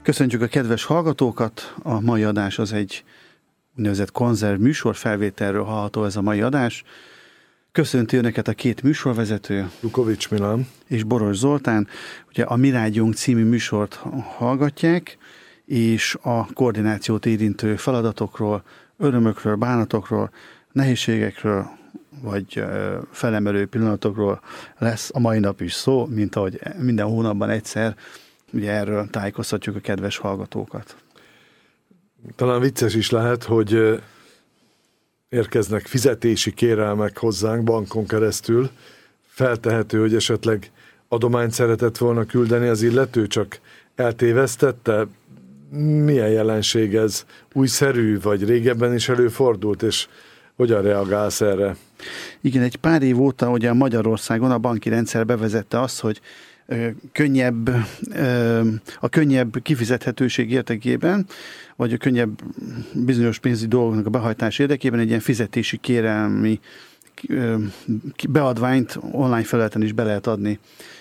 Köszöntjük a kedves hallgatókat, a mai adás az egy úgynevezett konzerv műsorfelvételről hallható ez a mai adás. Köszönti önöket a két műsorvezető, Lukovics Milán és Boros Zoltán. Ugye a Mi Rádiónk című műsort hallgatják, és a koordinációt érintő feladatokról, örömökről, bánatokról, nehézségekről, vagy felemelő pillanatokról lesz a mai nap is szó, mint ahogy minden hónapban egyszer. Ugye erről tájékoztatjuk a kedves hallgatókat. Talán vicces is lehet, hogy érkeznek fizetési kérelmek hozzánk bankon keresztül. Feltehető, hogy esetleg adományt szeretett volna küldeni az illető, csak eltévesztette. Milyen jelenség ez? Újszerű, vagy régebben is előfordult, és hogyan reagálsz erre? Igen, egy pár év óta ugye Magyarországon a banki rendszer bevezette azt, hogy a könnyebb kifizethetőség érdekében, vagy a könnyebb bizonyos pénzügyi dolgoknak a behajtás érdekében egy ilyen fizetési kérelmi beadványt online felületen is be lehet adni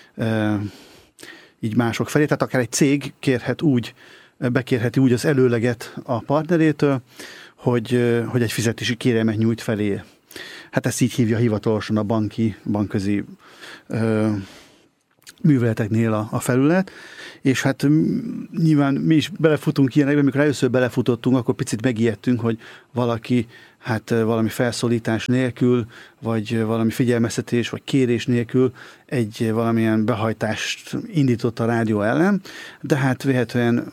így mások felé. Tehát akár egy cég bekérheti úgy az előleget a partnerétől, hogy egy fizetési kérelmet nyújt felé. Hát ezt így hívja hivatalosan a bankközi műveleteknél a felület, és hát nyilván mi is belefutunk ilyenekbe, amikor először belefutottunk, akkor picit megijedtünk, hogy valaki valami felszólítás nélkül, vagy valami figyelmeztetés, vagy kérés nélkül valamilyen behajtást indított a rádió ellen, de hát véletlenül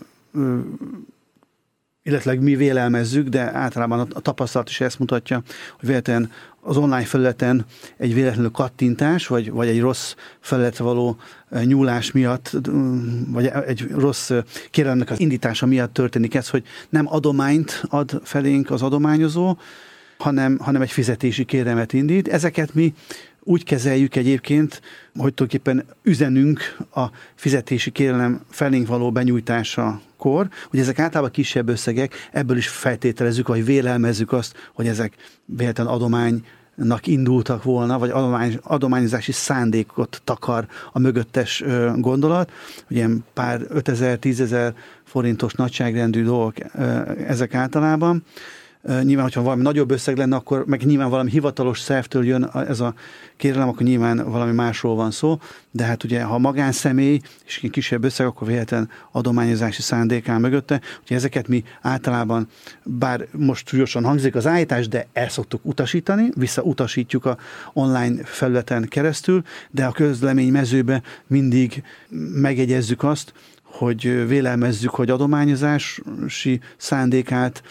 illetve mi vélelmezzük, de általában a tapasztalat is ezt mutatja, hogy véletlenül az online felületen egy véletlenül kattintás, vagy egy rossz felületre való nyúlás miatt, vagy egy rossz kérelemnek az indítása miatt történik ez, hogy nem adományt ad felénk az adományozó, hanem egy fizetési kérelmet indít. Ezeket mi úgy kezeljük egyébként, hogy tulajdonképpen üzenünk a fizetési kérelem felénk való benyújtásakor. Ugye ezek általában kisebb összegek, ebből is feltételezzük, vagy vélelmezzük azt, hogy ezek véletlenül adománynak indultak volna, vagy adományozási szándékot takar a mögöttes gondolat. Ugye pár 5000-10 000 forintos nagyságrendű dolgok ezek általában. Nyilván, hogyha valami nagyobb összeg lenne, akkor meg nyilván valami hivatalos szervtől jön ez a kérelem, akkor nyilván valami másról van szó, de hát ugye, ha magánszemély, és kisebb összeg, akkor véletlen adományozási szándék áll mögötte. Ugye ezeket mi általában, bár most súlyosan hangzik az állítás, de el szoktuk utasítani, visszautasítjuk a online felületen keresztül, de a közlemény mezőbe mindig megjegyezzük azt, hogy vélelmezzük, hogy adományozási szándékát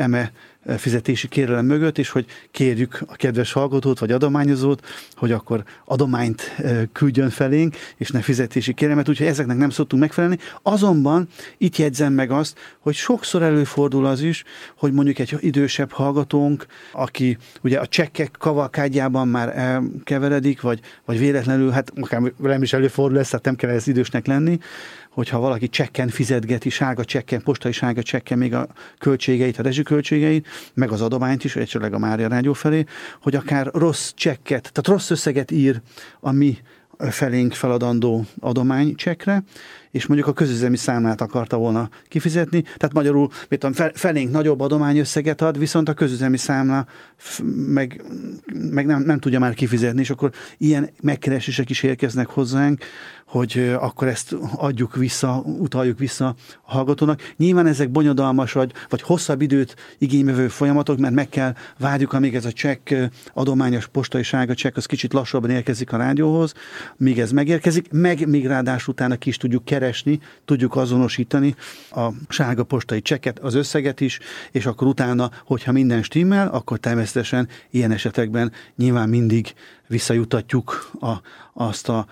fizetési kérelem mögött, és hogy kérjük a kedves hallgatót, vagy adományozót, hogy akkor adományt küldjön felénk, és ne fizetési kérelmet, úgyhogy ezeknek nem szoktunk megfelelni. Azonban itt jegyzem meg azt, hogy sokszor előfordul az is, hogy mondjuk egy idősebb hallgatónk, aki ugye a csekkek kavalkádjában már elkeveredik, vagy véletlenül, hát akár velem is előfordul ez, tehát nem kell ez idősnek lenni, hogyha valaki csekken fizetgeti, sárga csekken, postai sárga csekken még a költségeit, a rezsiköltségeit, meg az adományt is, esetleg a Mária Rádió felé, hogy akár rossz csekket, tehát rossz összeget ír a mi felénk feladandó adománycsekre, és mondjuk a közüzemi számlát akarta volna kifizetni, tehát magyarul felénk nagyobb adományösszeget ad, viszont a közüzemi számla meg nem tudja már kifizetni, és akkor ilyen megkeresések is érkeznek hozzánk, hogy akkor ezt adjuk vissza, utaljuk vissza a hallgatónak. Nyilván ezek bonyodalmas, vagy hosszabb időt igénybevő folyamatok, mert meg kell várjuk, amíg ez a csekk, adományos postai sárga csekk, az kicsit lassabban érkezik a rádióhoz, míg ez megérkezik, még ráadásul utána ki is tudjuk keresni, tudjuk azonosítani a sárga postai csekket, az összeget is, és akkor utána, hogyha minden stimmel, akkor természetesen ilyen esetekben nyilván mindig visszajutatjuk azt a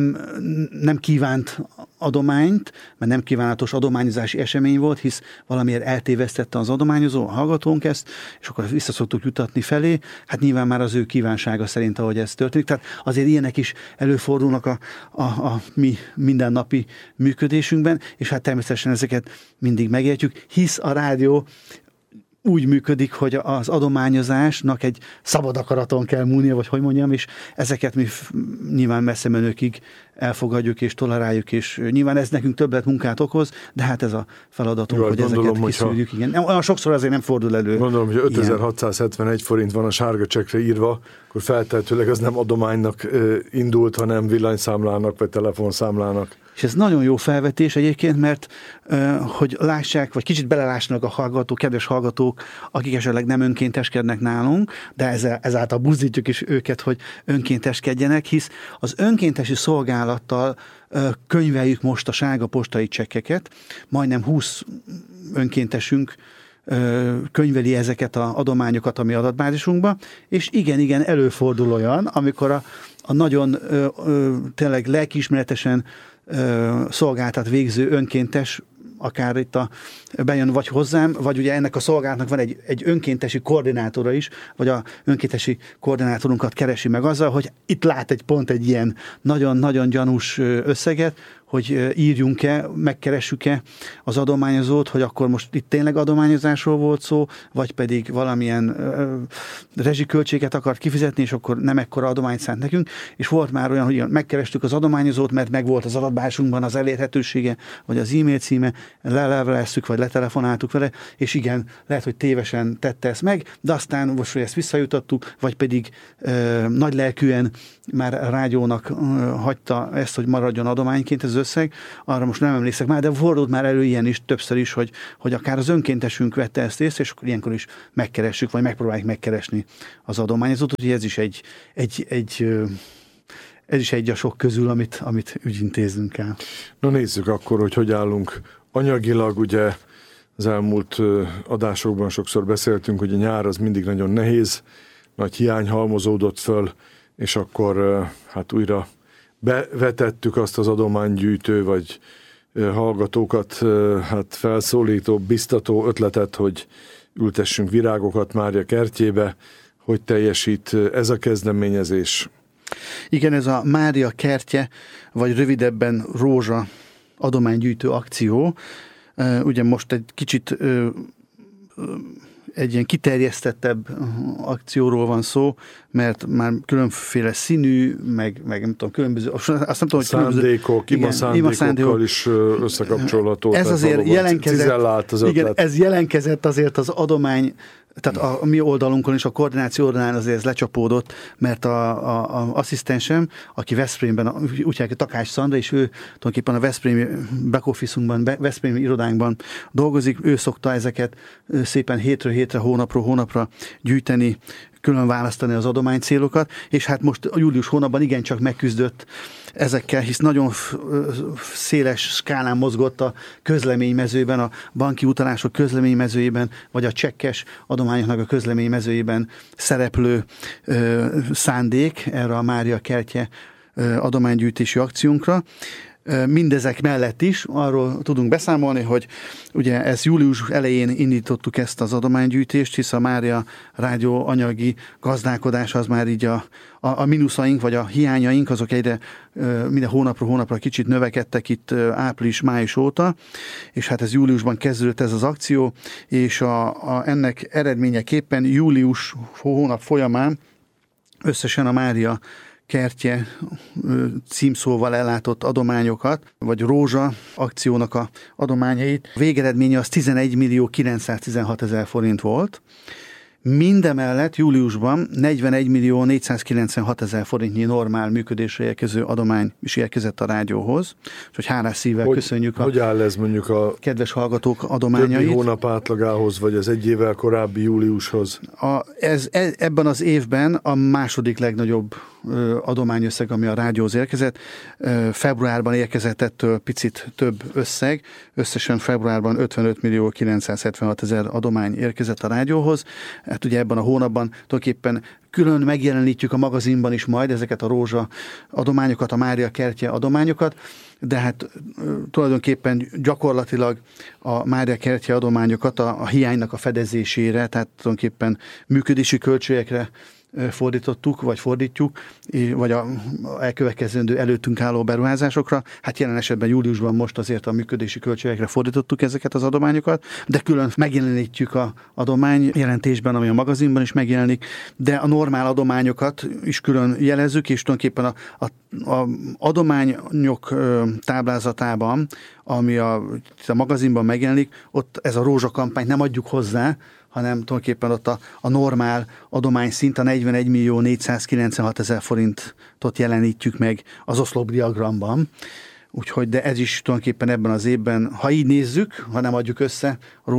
nem kívánt adományt, mert nem kívánatos adományozási esemény volt, hisz valamiért eltévesztette az adományozó, a hallgatónk ezt, és akkor vissza szoktuk jutatni felé. Hát nyilván már az ő kívánsága szerint, ahogy ez történik. Tehát azért ilyenek is előfordulnak a mi mindennapi működésünkben, és hát természetesen ezeket mindig megértjük, hisz a rádió úgy működik, hogy az adományozásnak egy szabad akaraton kell múlnia, vagy hogy mondjam, és ezeket mi nyilván messze menőkig elfogadjuk és toleráljuk, és nyilván ez nekünk többlet munkát okoz, de hát ez a feladatunk, hogy ezeket kiszűrjük. Igen. Olyan sokszor azért nem fordul elő. Gondolom, hogy 5671 forint van a sárga csekkre írva, akkor feltehetőleg az nem adománynak indult, hanem villanyszámlának vagy telefonszámlának. És ez nagyon jó felvetés egyébként, mert hogy lássák, vagy kicsit belelássanak a hallgatók, kedves hallgatók, akik esetleg nem önkénteskednek nálunk, de ezáltal buzdítjuk is őket, hogy önkénteskedjenek, hisz az önkéntesi szolgálattal könyveljük most a sárga postai csekkeket, majdnem 20 önkéntesünk könyveli ezeket az adományokat a mi adatbázisunkba, és igen, előfordul olyan, amikor a nagyon tényleg lelkiismeretesen szolgáltat végző önkéntes, akár itt bejön vagy hozzám, vagy ugye ennek a szolgálatnak van egy önkéntesi koordinátora is, vagy a önkéntesi koordinátorunkat keresi meg azzal, hogy itt lát egy ilyen nagyon-nagyon gyanús összeget, hogy írjunk-e, megkeressük-e az adományozót, hogy akkor most itt tényleg adományozásról volt szó, vagy pedig valamilyen rezsiköltséget akart kifizetni, és akkor nem ekkora adományt szánt nekünk, és volt már olyan, hogy megkerestük az adományozót, mert megvolt az adatbázisunkban az elérhetősége, vagy az e-mail címe, leleveleztük, vagy letelefonáltuk vele, és igen, lehet, hogy tévesen tette ezt meg, de aztán most, hogy ezt visszajutattuk, vagy pedig nagylelkűen már a rádiónak hagyta ezt, hogy maradjon adományként ez összeg, arra most nem emlékszek már, de fordult már elő ilyen is többször is, hogy akár az önkéntesünk vette ezt észre, és akkor ilyenkor is megkeressük, vagy megpróbáljuk megkeresni az adományozót, úgyhogy ez is egy a sok közül, amit ügyintéznünk kell. Na nézzük akkor, hogy állunk anyagilag, ugye az elmúlt adásokban sokszor beszéltünk, hogy a nyár az mindig nagyon nehéz, nagy hiány halmozódott föl, és akkor hát újra bevetettük azt az adománygyűjtő vagy hallgatókat hát felszólító, biztató ötletet, hogy ültessünk virágokat Mária kertjébe. Hogy teljesít ez a kezdeményezés? Igen, ez a Mária kertje, vagy rövidebben Rózsa adománygyűjtő akció. Ugye most egy kicsit egy ilyen kiterjesztettebb akcióról van szó, mert már különféle színű, meg nem tudom, különböző, azt nem tudom, hogy szándékok, imaszándékokkal is összekapcsolható. Ez azért jelentkezett azért az adomány, tehát a mi oldalunkon is, a koordináció oldalán azért ez lecsapódott, mert a asszisztensem, aki Veszprémben, úgy hívják, Takács Szandra, és ő tulajdonképpen a Veszprémi back office-unkban, Veszprémi irodánkban dolgozik, ő szokta ezeket szépen hétről hétre, hónapról hónapra gyűjteni, külön választani az adománycélokat, és hát most a július hónapban igencsak megküzdött ezekkel, hisz nagyon széles skálán mozgott a közleménymezőben, a banki utalások közleménymezőjében, vagy a csekkes adományoknak a közleménymezőjében szereplő szándék erre a Mária kertje adománygyűjtési akciónkra. Mindezek mellett is arról tudunk beszámolni, hogy ugye ez július elején indítottuk ezt az adománygyűjtést, hisz a Mária rádió anyagi gazdálkodás az már így a mínuszaink, vagy a hiányaink, azok egyre minden hónapról hónapra kicsit növekedtek itt április-május óta, és hát ez júliusban kezdődött ez az akció, és ennek eredményeképpen július hónap folyamán összesen a Mária kertje címszóval ellátott adományokat, vagy Rózsa akciónak a adományait. A végeredménye az 11.916.000 forint volt. Mindemellett júliusban 41.496.000 forintnyi normál működésre érkező adomány is érkezett a rádióhoz, úgyhogy hálás szívvel köszönjük hogy áll ez mondjuk a kedves hallgatók adományait. Többi hónap átlagához, vagy az egy évvel korábbi júliushoz? Ebben az évben a második legnagyobb adományösszeg, ami a rádióhoz érkezett. Februárban érkezett ettől picit több összeg. Összesen februárban 55.976.000 adomány érkezett a rádióhoz. Hát ugye ebben a hónapban tulajdonképpen külön megjelenítjük a magazinban is majd ezeket a Rózsa adományokat, a Mária kertje adományokat, de hát tulajdonképpen gyakorlatilag a Mária kertje adományokat a hiánynak a fedezésére, tehát tulajdonképpen működési költségekre fordítottuk, vagy fordítjuk, vagy a elkövetkezendő előttünk álló beruházásokra. Hát jelen esetben júliusban most azért a működési költségekre fordítottuk ezeket az adományokat, de külön megjelenítjük a adomány jelentésben, ami a magazinban is megjelenik, de a normál adományokat is külön jelezzük, és tulajdonképpen a adományok táblázatában, ami a magazinban megjelenik, ott ez a rózsakampányt nem adjuk hozzá, hanem tulajdonképpen ott a normál adomány szint, a 41.496.000 forintot jelenítjük meg az oszlopdiagramban. Úgyhogy, de ez is tulajdonképpen ebben az évben, ha így nézzük, ha nem adjuk össze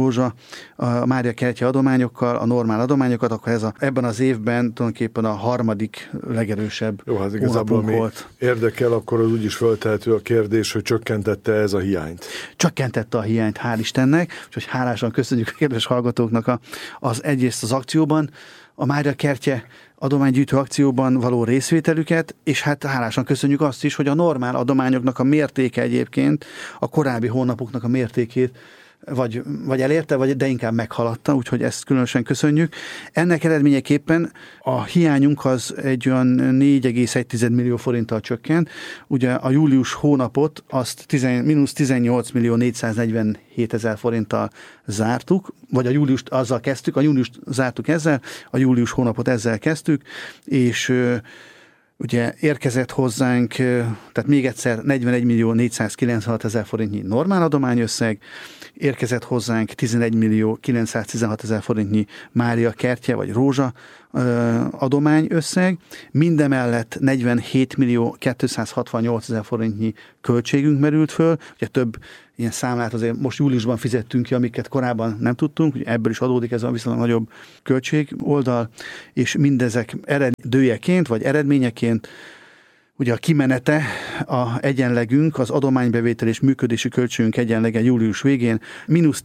a Mária Kertje adományokkal, a normál adományokat, akkor ebben az évben tulajdonképpen a harmadik legerősebb hónapunk volt. Érdekel, akkor az úgyis föltehető a kérdés, hogy csökkentette ez a hiányt. Csökkentette a hiányt, hál' Istennek, úgyhogy hálásan köszönjük a kedves hallgatóknak egyrészt az akcióban, a Mária Kertje adománygyűjtő akcióban való részvételüket, és hát hálásan köszönjük azt is, hogy a normál adományoknak a mértéke egyébként a korábbi hónapoknak a mértékét vagy elérte, de inkább meghaladta, úgyhogy ezt különösen köszönjük. Ennek eredményeképpen a hiányunk az egy olyan 4,1 millió forinttal csökkent. Ugye a július hónapot azt mínusz 18.447.000 forinttal zártuk, vagy a júliust azzal kezdtük, a júliust zártuk ezzel, a július hónapot ezzel kezdtük, és ugye érkezett hozzánk, tehát még egyszer 41.496.000 forintnyi normál adományösszeg, érkezett hozzánk 11.916.000 forintnyi Mária Kertje vagy Rózsa adományösszeg, mindemellett 47.268.000 forintnyi költségünk merült föl, ugye több ilyen számlát azért most júliusban fizettünk ki, amiket korábban nem tudtunk, ugye ebből is adódik ez a viszonylag nagyobb költség oldal, és mindezek eredményeként, vagy eredményeként ugye a kimenete, egyenlegünk, az adománybevétel és működési költségünk egyenlege július végén mínusz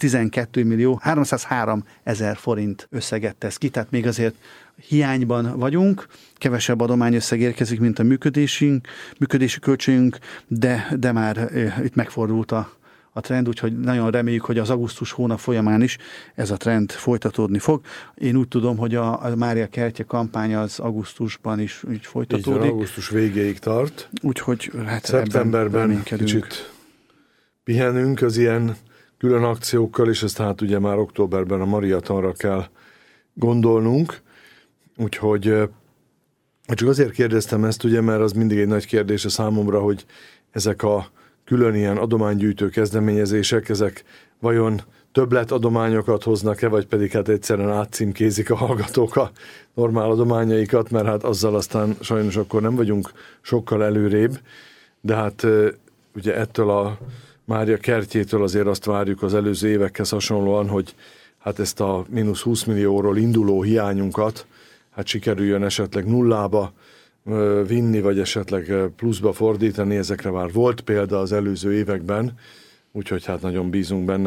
12.303.000 forint összeget tesz ki, tehát még azért hiányban vagyunk, kevesebb adományösszeg érkezik, mint a működési költségünk, de már itt megfordult a trend, úgyhogy nagyon reméljük, hogy az augusztus hónap folyamán is ez a trend folytatódni fog. Én úgy tudom, hogy a Mária Kertje kampány az augusztusban is így folytatódik. Így van, augusztus végéig tart. Úgyhogy hát szeptemberben kicsit pihenünk az ilyen külön akciókkal, és ezt hát ugye már októberben a maratonra kell gondolnunk. Úgyhogy csak azért kérdeztem ezt, ugye, mert az mindig egy nagy kérdés a számomra, hogy ezek a külön ilyen adománygyűjtő kezdeményezések, ezek vajon többlet-adományokat hoznak-e, vagy pedig hát egyszerűen átcímkézik a hallgatók a normál adományaikat, mert hát azzal aztán sajnos akkor nem vagyunk sokkal előrébb, de hát ugye ettől a Mária Kertjétől azért azt várjuk az előző évekhez hasonlóan, hogy hát ezt a mínusz 20 millióról induló hiányunkat hát sikerüljön esetleg nullába vinni, vagy esetleg pluszba fordítani, ezekre már volt példa az előző években, úgyhogy hát nagyon bízunk benne,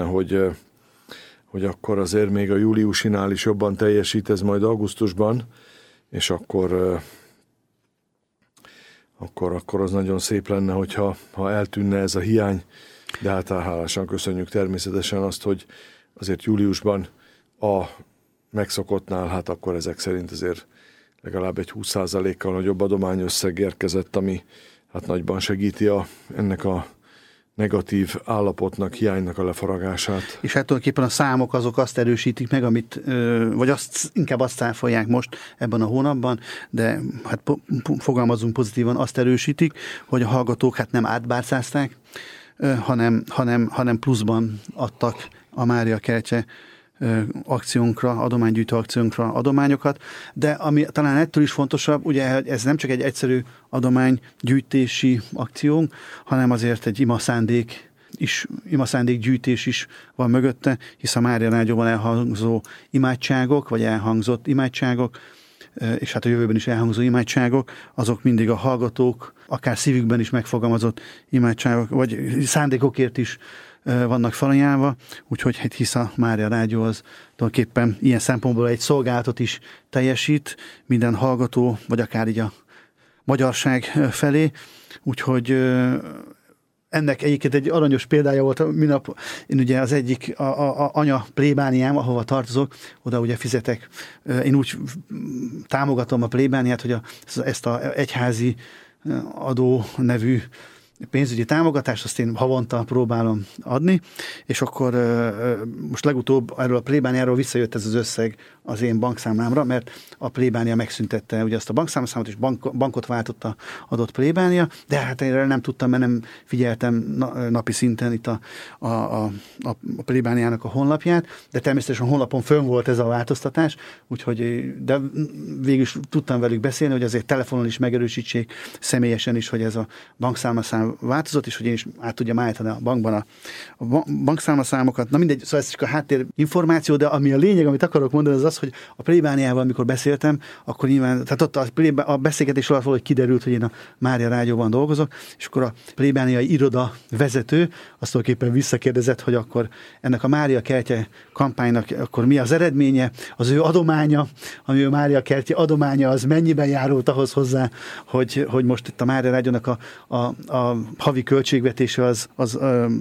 hogy akkor azért még a júliusinál is jobban teljesít ez majd augusztusban, és akkor az nagyon szép lenne, hogyha eltűnne ez a hiány, de hát hálásan köszönjük természetesen azt, hogy azért júliusban a megszokottnál, hát akkor ezek szerint azért legalább egy 20%-kal nagyobb adományösszeg érkezett, ami hát nagyban segíti ennek a negatív állapotnak, hiánynak a lefaragását. És hát tulajdonképpen a számok azok azt erősítik meg, vagy inkább azt cáfolják most ebben a hónapban, de hát fogalmazunk pozitívan, azt erősítik, hogy a hallgatók hát nem átbárcázták, hanem pluszban adtak a Mária Kertje akciónkra, adománygyűjtő akciónkra adományokat, de ami talán ettől is fontosabb, ugye ez nem csak egy egyszerű adománygyűjtési akciónk, hanem azért egy imaszándékgyűjtés is van mögötte, hisz a Mária Rádióban elhangzó imádságok, vagy elhangzott imádságok, és hát a jövőben is elhangzó imádságok, azok mindig a hallgatók, akár szívükben is megfogalmazott imádságok, vagy szándékokért is vannak felajánlva, úgyhogy hisz a Mária Rádió az tulajdonképpen ilyen szempontból egy szolgálatot is teljesít minden hallgató, vagy akár így a magyarság felé, úgyhogy ennek egyébként egy aranyos példája volt, minap én ugye az egyik anya plébániám, ahova tartozok, oda ugye fizetek. Én úgy támogatom a plébániát, hogy ezt a egyházi adó nevű pénzügyi támogatást, azt én havonta próbálom adni, és akkor most legutóbb erről a plébániáról visszajött ez az összeg az én bankszámlámra, mert a plébánia megszüntette ugye azt a bankszámot, és bankot váltott a adott plébánia, de hát erre nem tudtam, mert nem figyeltem napi szinten itt a plébániának a honlapját, de természetesen a honlapon fönn volt ez a változtatás, úgyhogy, de végül is tudtam velük beszélni, hogy azért telefonon is megerősítsék, személyesen is, hogy ez a bankszámlaszám változott, és hogy én is át tudjam állítani a bankban a bankszámlaszámokat. Na mindegy, szóval ez csak a háttér információ, de ami a lényeg, amit akarok mondani, az az, hogy a plébániával, amikor beszéltem, akkor nyilván, tehát ott a beszélgetés alatt valahogy kiderült, hogy én a Mária Rádióban dolgozok, és akkor a plébániai iroda vezető azt tulajdonképpen visszakérdezett, hogy akkor ennek a Mária Kertje kampánynak akkor mi az eredménye, az ő adománya, ami a Mária Kertje adománya, az mennyiben járult ahhoz hozzá, hogy most itt a Mária Rádiónak a havi költségvetése az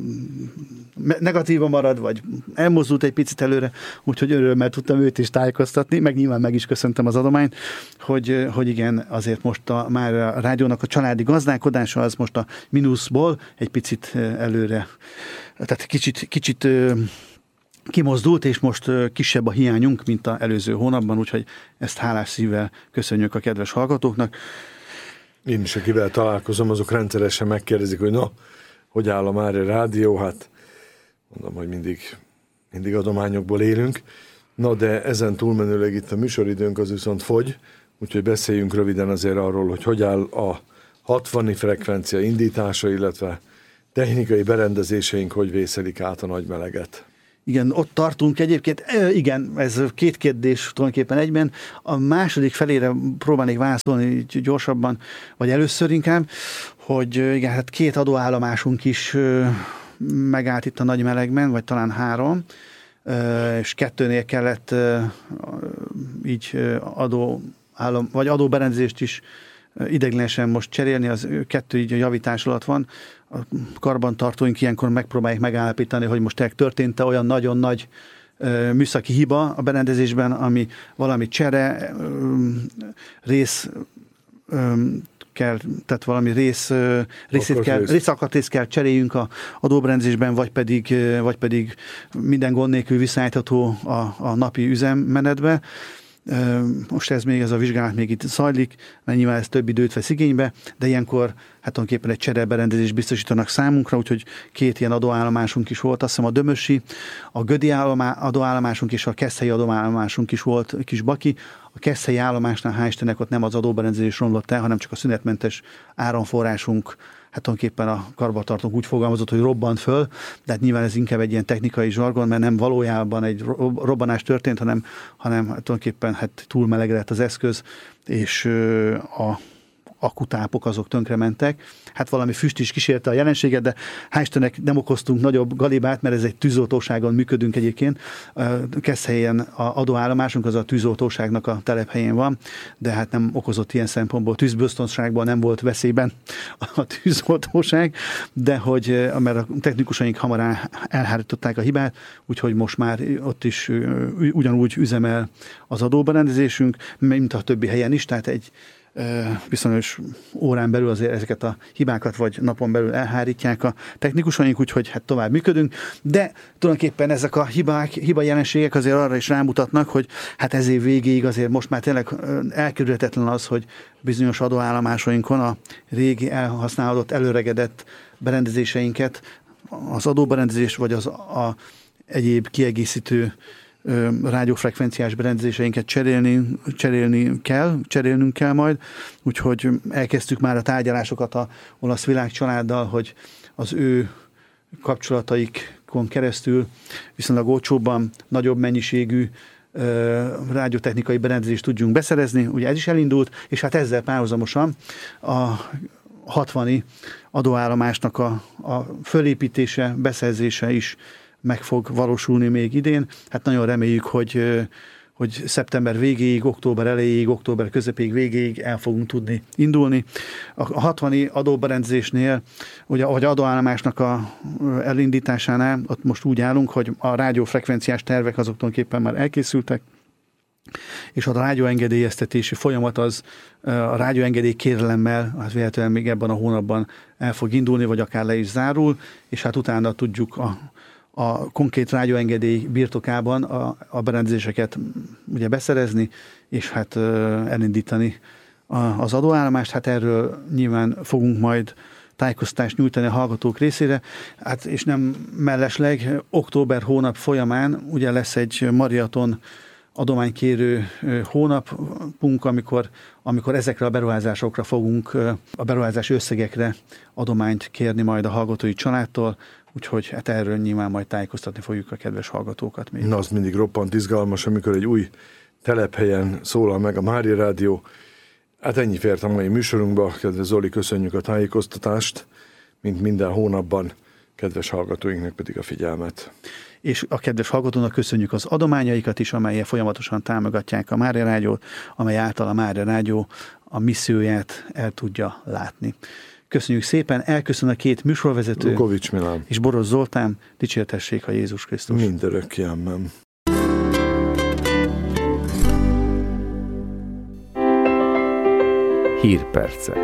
negatívan marad, vagy elmozdult egy picit előre, úgyhogy örömmel tudtam őt is tájékoztatni, meg nyilván meg is köszöntem az adományt, hogy igen, azért most már a rádiónak a családi gazdálkodása az most a mínuszból egy picit előre, tehát kicsit kimozdult, és most kisebb a hiányunk, mint az előző hónapban, úgyhogy ezt hálás szívvel köszönjük a kedves hallgatóknak. Én is, akivel találkozom, azok rendszeresen megkérdezik, hogy hogy áll a Mária Rádió, hát mondom, hogy mindig adományokból élünk. Na, de ezen túlmenőleg itt a műsoridőnk az viszont fogy, úgyhogy beszéljünk röviden azért arról, hogy áll a 60 frekvencia indítása, illetve technikai berendezéseink, hogy vészelik át a nagy meleget. Igen, ott tartunk egyébként. Igen, ez két kérdés tulajdonképpen egyben. A második felére próbálnék válaszolni gyorsabban, vagy először inkább, hogy igen, hát 2 adóállomásunk is megállt itt a nagy melegben, vagy talán 3, és 2-nél kellett így adóberendezést is ideiglenesen most cserélni, az 2 így a javítás alatt van. A karbantartóink ilyenkor megpróbálják megállapítani, hogy most történt-e olyan nagyon nagy műszaki hiba a berendezésben, ami valami csere, rész kell, tehát valami részalkatrészt kell cseréljünk a adóberendezésben, vagy pedig minden gond nélkül visszaállítható a napi üzemmenetbe. Most ez a vizsgálat még itt zajlik, mert nyilván ez több időt vesz igénybe, de ilyenkor hát tulajdonképpen egy csereberendezést biztosítanak számunkra, úgyhogy 2 ilyen adóállomásunk is volt, azt hiszem a Dömösi, a Gödi adóállomásunk és a Keszthelyi adóállomásunk is volt, Kisbaki. A Keszthelyi állomásnál hál' Istennek ott nem az adóberendezés romlott el, hanem csak a szünetmentes áramforrásunk, hát tulajdonképpen a karbantartónk úgy fogalmazott, hogy robbant föl, de hát nyilván ez inkább egy ilyen technikai zsargon, mert nem valójában egy robbanás történt, hanem tulajdonképpen hát túlmelegedett az eszköz, és a akkutápok azok tönkrementek. Hát valami füst is kísérte a jelenséget, de hál' Istennek nem okoztunk nagyobb galibát, mert ez egy tűzoltóságon működünk egyébként. Keszthelyen a adóállomásunk az a tűzoltóságnak a telephelyén van, de hát nem okozott ilyen szempontból, tűzbiztonságban nem volt veszélyben a tűzoltóság, de mert a technikusaink hamar elhárították a hibát, úgyhogy most már ott is ugyanúgy üzemel az adóberendezésünk, mint a többi helyen is, tehát egy bizonyos órán belül azért ezeket a hibákat, vagy napon belül elhárítják a technikusaink, úgyhogy hát tovább működünk, de tulajdonképpen ezek a hiba jelenségek azért arra is rámutatnak, hogy hát ez év végéig azért most már tényleg elkerülhetetlen az, hogy bizonyos adóállomásainkon a régi elhasználódott, előregedett berendezéseinket, az adóberendezés, vagy a egyéb rádiófrekvenciás berendezéseinket cserélnünk kell majd, úgyhogy elkezdtük már a tárgyalásokat a olasz világcsaláddal, hogy az ő kapcsolataikon keresztül viszonylag olcsóbban nagyobb mennyiségű rádiótechnikai berendezést tudjunk beszerezni. Ugye ez is elindult, és hát ezzel párhuzamosan a 60 adóállomásnak a fölépítése, beszerzése is meg fog valósulni még idén. Hát nagyon reméljük, hogy hogy szeptember végéig, október elejéig, október közepéig, végéig el fogunk tudni indulni. A 60-i adóberendezésnél, ugye, vagy adóállomásnak a elindításánál, ott most úgy állunk, hogy a rádiófrekvenciás tervek azok tulajdonképpen már elkészültek, és a rádióengedélyeztetési folyamat az a rádióengedély kérelemmel, hát véletlenül még ebben a hónapban el fog indulni, vagy akár le is zárul, és hát utána tudjuk a konkrét rádióengedély birtokában a berendezéseket ugye beszerezni, és hát elindítani az adóállomást. Hát erről nyilván fogunk majd tájékoztatást nyújtani a hallgatók részére, hát és nem mellesleg október hónap folyamán ugye lesz egy maraton adománykérő hónapunk, amikor ezekre a beruházásokra fogunk, a beruházási összegekre adományt kérni majd a hallgatói családtól, úgyhogy hát erről nyilván majd tájékoztatni fogjuk a kedves hallgatókat még. Na, az mindig roppant izgalmas, amikor egy új telephelyen szólal meg a Mária Rádió. Hát ennyi fért a mai műsorunkba. Kedves Zoli, köszönjük a tájékoztatást, mint minden hónapban, kedves hallgatóinknak pedig a figyelmet. És a kedves hallgatónak köszönjük az adományaikat is, amelyek folyamatosan támogatják a Mária Rádiót, amely által a Mária Rádió a misszióját el tudja látni. Köszönjük szépen, elköszön a két műsorvezető, Lukovics Milán és Boros Zoltán, dicsértessék a Jézus Krisztus. Mindörökké, amen. Hírpercek.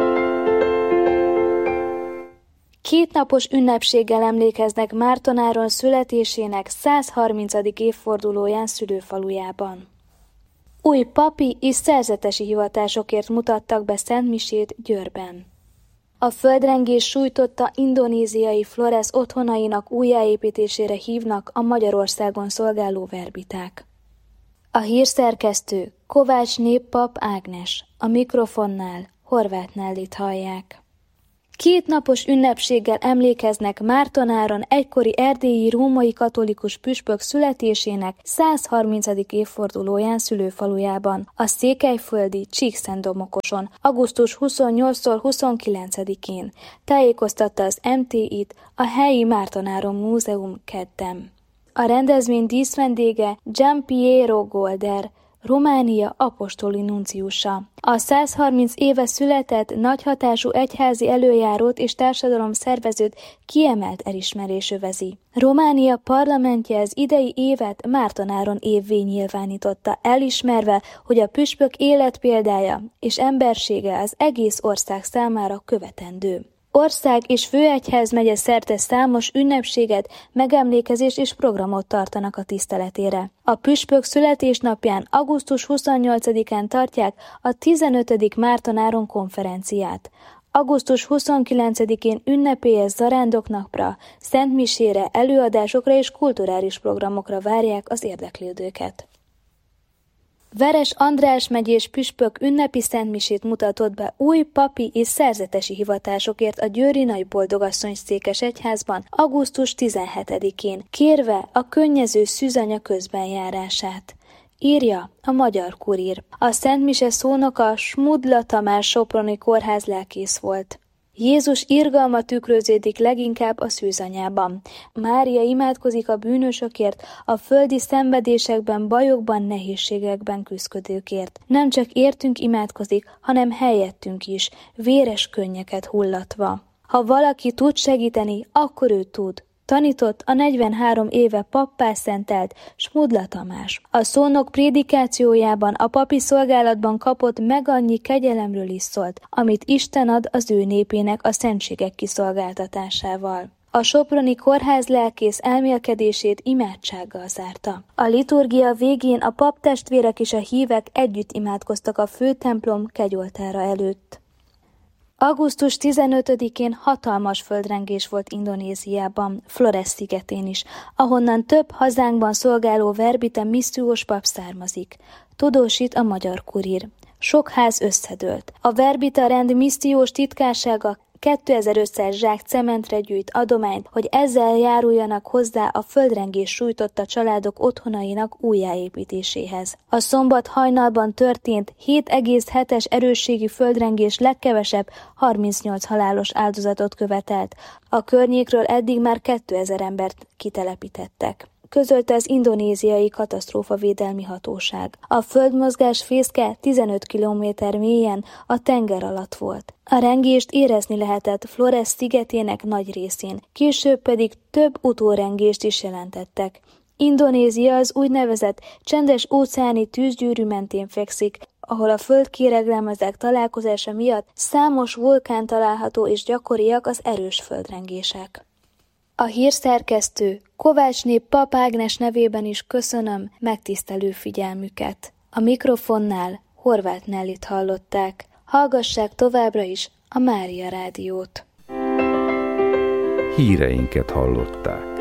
Kétnapos ünnepséggel emlékeznek Márton Áron születésének 130. évfordulóján szülőfalujában. Új papi és szerzetesi hivatásokért mutattak be szentmisét Győrben. A földrengés sújtotta indonéziai Flores otthonainak újjáépítésére hívnak a Magyarországon szolgáló verbiták. A hírszerkesztő Kovács Néppap Ágnes, a mikrofonnál Horváth Nellit hallják. Kétnapos ünnepséggel emlékeznek Márton Áron egykori erdélyi római katolikus püspök születésének 130. évfordulóján szülőfalujában, a székelyföldi Csíkszentdomokoson, augusztus 28-tól 29-én, tájékoztatta az MTI-t a helyi Márton Áron Múzeum kedden. A rendezvény díszvendége Gianpiero Golder, Románia apostoli nunciusa. A 130 éve született nagyhatású egyházi előjárót és társadalom szervezőt kiemelt elismerés övezi. Románia parlamentje az idei évet Márton Áron évvé nyilvánította, elismerve, hogy a püspök életpéldája és embersége az egész ország számára követendő. Ország és főegyházmegye szerte számos ünnepséget, megemlékezést és programot tartanak a tiszteletére. A püspök születésnapján augusztus 28-án tartják a 15. Márton Áron konferenciát. Augusztus 29-én ünnepélyes zarándoknapra, szentmisére, előadásokra és kulturális programokra várják az érdeklődőket. Veres András megyés püspök ünnepi szentmisét mutatott be új papi és szerzetesi hivatásokért a győri Nagyboldogasszony székesegyházban augusztus 17-én, kérve a könnyező szűzanya közbenjárását. Írja a Magyar Kurír. A szentmise szónoka Smudla Tamás soproni kórházlelkész volt. Jézus irgalma tükröződik leginkább a szűzanyában. Mária imádkozik a bűnösökért, a földi szenvedésekben, bajokban, nehézségekben küszködőkért. Nem csak értünk imádkozik, hanem helyettünk is, véres könnyeket hullatva. Ha valaki tud segíteni, akkor ő tud. Tanított a 43 éve pappá szentelt Smudla Tamás. A szónok prédikációjában a papi szolgálatban kapott meg annyi kegyelemről is szólt, amit Isten ad az ő népének a szentségek kiszolgáltatásával. A soproni kórházlelkész elmélkedését imádsággal zárta. A liturgia végén a paptestvérek és a hívek együtt imádkoztak a főtemplom kegyoltára előtt. Augusztus 15-én hatalmas földrengés volt Indonéziában, Flores szigetén is, ahonnan több hazánkban szolgáló verbite missziós pap származik. Tudósít a Magyar Kurír. Sok ház összedőlt. A verbita rend missziós titkársága 2500 zsák cementre gyűjt adományt, hogy ezzel járuljanak hozzá a földrengés sújtotta családok otthonainak újjáépítéséhez. A szombat hajnalban történt 7,7-es erősségű földrengés legkevesebb 38 halálos áldozatot követelt. A környékről eddig már 2000 embert kitelepítettek. közölte az indonéziai katasztrófavédelmi hatóság. A földmozgás fészke 15 kilométer mélyen a tenger alatt volt. A rengést érezni lehetett Flores szigetének nagy részén, később pedig több utórengést is jelentettek. Indonézia az úgynevezett csendes óceáni tűzgyűrű mentén fekszik, ahol a földkéreglemezek találkozása miatt számos vulkán található és gyakoriak az erős földrengések. A hírszerkesztő Kovácsné Pap Ágnes nevében is köszönöm megtisztelő figyelmüket. A mikrofonnál Horváth Nellit hallották. Hallgassák továbbra is a Mária Rádiót. Híreinket hallották.